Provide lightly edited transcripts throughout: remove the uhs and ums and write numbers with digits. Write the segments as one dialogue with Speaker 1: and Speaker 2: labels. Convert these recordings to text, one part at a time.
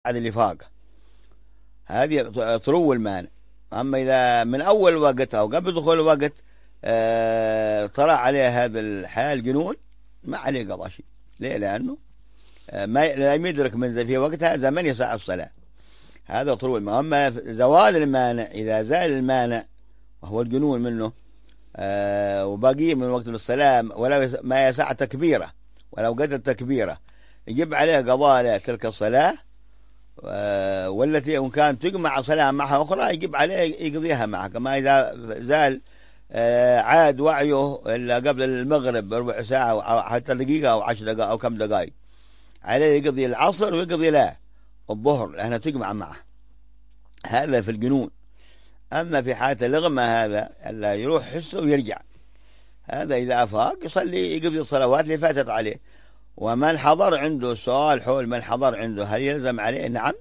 Speaker 1: بعد الإفاقة هذه طلوع المانع. أما إذا من أول وقت أو قبل دخول الوقت طلع عليه هذا الحال جنون ما عليه قضاء شيء. ليه؟ لأنه ما لم يدرك من في وقتها زمن يسع الصلاة. هذا طلوع المانع. أما زوال المانع إذا زال المانع وهو الجنون منه وبقي من وقت الصلاة ولا ما يسع تكبيره ولو قدر التكبيره يجب عليه قضاء تلك الصلاة، والتي إن كان تجمع صلاة معها أخرى يجب عليه يقضيها معها. كما إذا زال عاد وعيه إلا قبل المغرب بربع ساعة أو حتى دقيقة أو 10 دقائق أو كم دقائق عليه يقضي العصر ويقضي لا الظهر لأنها تجمع معه. هذا في الجنون. أما في حالة الإغمى هذا ألا يروح حسه ويرجع، هذا إذا أفاق يصلي يقضي الصلوات اللي فاتت عليه. ومن حضر عنده السؤال حول من حضر عنده هل يلزم عليه؟ نعم،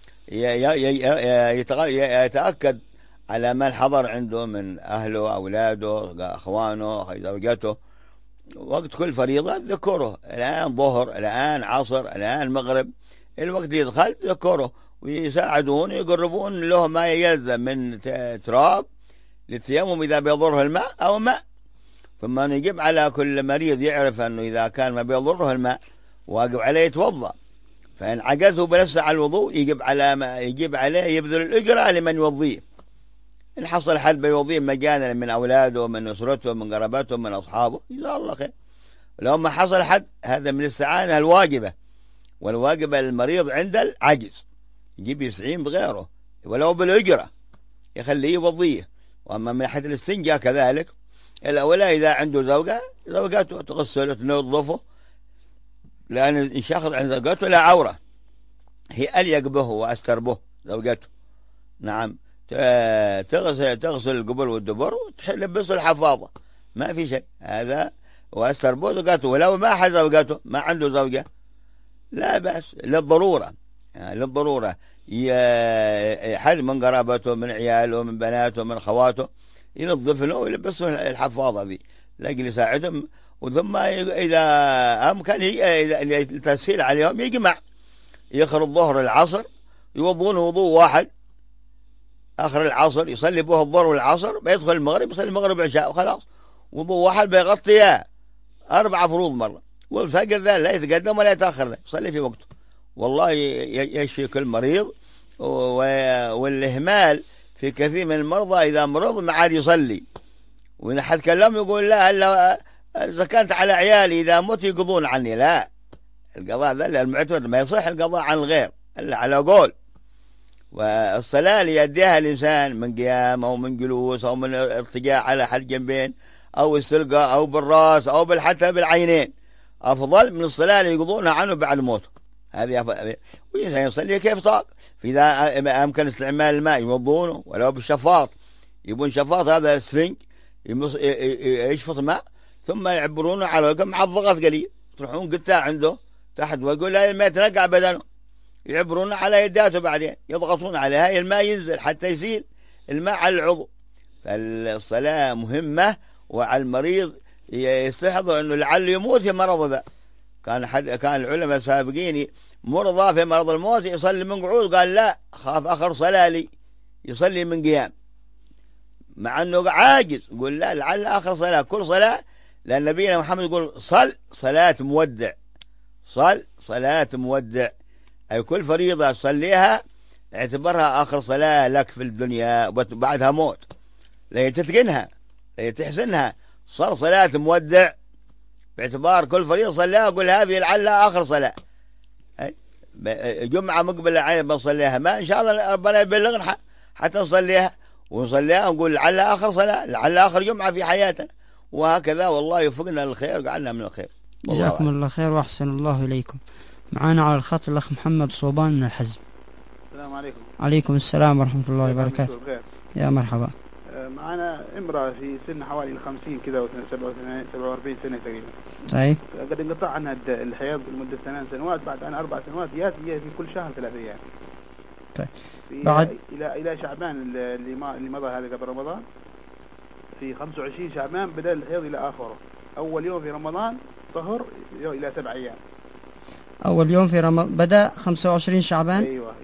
Speaker 1: يتأكد على من حضر عنده من أهله أولاده أخوانه زوجته وقت كل فريضة ذكره. الآن ظهر، الآن عصر، الآن مغرب، الوقت يدخل ذكره ويساعدون يقربون له ما يلزم من تراب للتيمم إذا بيضره الماء أو ماء. ثم يجب على كل مريض يعرف أنه إذا كان ما بيضره الماء واجب عليه يتوضأ، فإن عجزه بنفسه على الوضوء يجب عليه يبذل الأجرة لمن يوضيه. إن حصل حد بيوضيه مجانا من أولاده من أسرته من قرابته من أصحابه جزاه الله خير. لو ما حصل حد هذا من الاستعانة الواجبة، والواجبة للمريض عند العجز يجيب يستعين بغيره ولو بالأجرة يخليه يوضيه. وأما من ناحية الاستنجاء كذلك الأولى إذا عنده زوجته تغسله تنظفه، لأن الشخص عند زوجته لا عورة، هي أليق به وأستر به زوجته. نعم، تغسل القبل والدبر وتلبسه الحفاضة ما في شيء، هذا وأستر به زوجته. ولو ما حد زوجته ما عنده زوجة لا بأس للضرورة، يعني للضرورة حد من قرابته من عياله من بناته من خواته ينظف له ويلبسه الحفاضة ذي لأجل يساعدهم. وثم إذا أمكن التسهيل عليهم يجمع يخر الظهر العصر يوضون وضوء واحد، آخر العصر يصلي به الظهر والعصر بيدخل المغرب يصلي المغرب والعشاء وخلاص وضوء واحد بيغطي 4 فروض مرة. والفجر ذا لا يتقدم ولا يتأخر ذا يصلي في وقته. والله يشفي كل مريض. والإهمال في كثير من المرضى إذا مرض ما عاد يصلي، وإذا حد كلم يقول لا إلا إذا كانت على عيالي إذا مت يقضون عني. لا، القضاء ذا المعتمد ما يصح القضاء عن الغير إلا على قول. والصلاة اللي يديها الإنسان من قيام أو من جلوس أو من اضطجاع على أحد جنبين أو السرقة أو بالرأس أو حتى بالعينين أفضل من الصلاة اللي يقضونها عنه بعد موته. هذه وإنسان يصلي كيف طاق. فإذا أمكن استعمال الماء يوضونه ولو بالشفاط، يبون شفاط هذا سفنج يشفط ماء ثم يعبرونه على وجهه مع الضغط قليل، تروحون قطاع عنده تحت ويقول لا الماء يتنقع بدنه يعبرون على يداته بعدين يضغطون عليها الماء ينزل حتى يسيل الماء على العضو. فالصلاة مهمة، وعلى المريض يستحضر أنه لعله يموت في مرض ذا. كان العلماء السابقين مرضى في مرض الموت يصلي من قعود، قال لا خاف آخر صلاة لي يصلي من قيام، مع أنه عاجز يقول لا لعل آخر صلاة. كل صلاة، لأن نبينا محمد يقول صل صلاة مودع، صل صلاة مودع، أي كل فريضة صليها اعتبرها آخر صلاة لك في الدنيا وبعدها موت، لا تتقنها لا تحسنها. صل صلاة مودع باعتبار كل فريضة صليها قل هذه لعلها آخر صلاة. جمعة مقبلة عين بنصليها ما إن شاء الله ربنا يبلغنا حتى نصليها ونصليها ونقول لعلها آخر صلاة لعلها آخر جمعة في حياتنا، وهكذا. والله يوفقنا للخير وجعلنا من الخير.
Speaker 2: جزاكم الله خير وأحسن الله إليكم. معانا على الخط الأخ محمد صوبان من الحزم.
Speaker 3: السلام عليكم.
Speaker 2: عليكم السلام ورحمة الله وبركاته. يا مرحبا.
Speaker 3: معنا امرأة في سن حوالي 50 كذا 47 سنة تقريبا.
Speaker 2: طيب.
Speaker 3: قد انقطع عنها الحيض لمدة 8 سنوات، بعد عن 4 سنوات يأتي في كل شهر 3 أيام.
Speaker 2: طيب. بعد
Speaker 3: إلى شعبان اللي مضى هذا قبل رمضان، في 25 شعبان بدأ الحيض إلى آخره. أول يوم في رمضان طهر إلى 7 أيام.
Speaker 2: أول يوم في رمضان بدأ 25 شعبان.
Speaker 3: أيوة